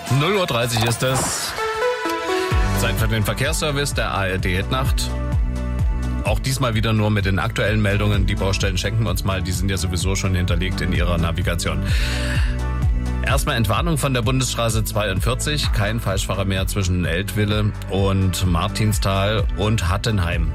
0:30 Uhr ist es. Zeit für den Verkehrsservice der ARD Hitnacht. Auch diesmal wieder nur mit den aktuellen Meldungen. Die Baustellen schenken wir uns mal, die sind ja sowieso schon hinterlegt in Ihrer Navigation. Erstmal Entwarnung von der Bundesstraße 42. Kein Falschfahrer mehr zwischen Eltville und Martinsthal und Hattenheim.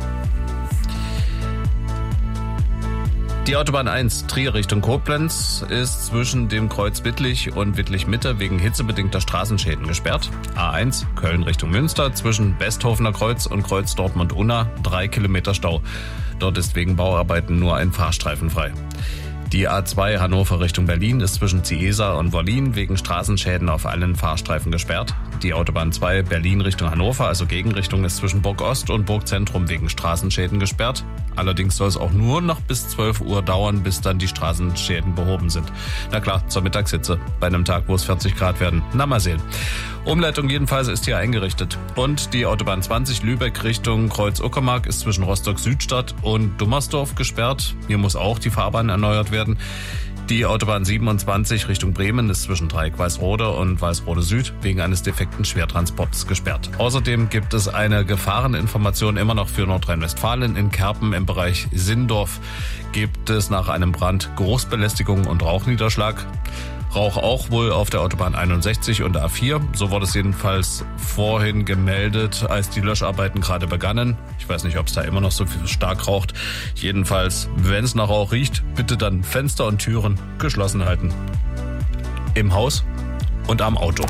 Die Autobahn 1 Trier Richtung Koblenz ist zwischen dem Kreuz Wittlich und Wittlich-Mitte wegen hitzebedingter Straßenschäden gesperrt. A1 Köln Richtung Münster zwischen Westhofener Kreuz und Kreuz Dortmund-Unna 3 Kilometer Stau. Dort ist wegen Bauarbeiten nur ein Fahrstreifen frei. Die A2 Hannover Richtung Berlin ist zwischen Ciesa und Wollin wegen Straßenschäden auf allen Fahrstreifen gesperrt. Die Autobahn 2 Berlin Richtung Hannover, also Gegenrichtung, ist zwischen Burg Ost und Burg Zentrum wegen Straßenschäden gesperrt. Allerdings soll es auch nur noch bis 12 Uhr dauern, bis dann die Straßenschäden behoben sind. Na klar, zur Mittagshitze, bei einem Tag, wo es 40 Grad werden. Na, mal sehen. Umleitung jedenfalls ist hier eingerichtet. Und die Autobahn 20 Lübeck Richtung Kreuz-Uckermark ist zwischen Rostock-Südstadt und Dummersdorf gesperrt. Hier muss auch die Fahrbahn erneuert werden. Die Autobahn 27 Richtung Bremen ist zwischen Dreieck Weißrode und Weißrode Süd wegen eines defekten Schwertransports gesperrt. Außerdem gibt es eine Gefahreninformation immer noch für Nordrhein-Westfalen. In Kerpen im Bereich Sindorf gibt es nach einem Brand Geruchsbelästigung und Rauchniederschlag. Rauch auch wohl auf der Autobahn 61 und A4. So wurde es jedenfalls vorhin gemeldet, als die Löscharbeiten gerade begannen. Ich weiß nicht, ob es da immer noch so viel stark raucht. Jedenfalls, wenn es nach Rauch riecht, bitte dann Fenster und Türen geschlossen halten. Im Haus und am Auto.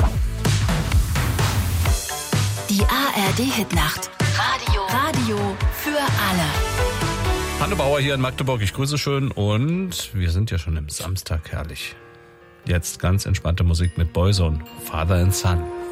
Die ARD Hitnacht. Radio für alle. Hanne Bauer hier in Magdeburg. Ich grüße schön und wir sind ja schon im Samstag, herrlich. Jetzt ganz entspannte Musik mit Boyzone, Father and Son.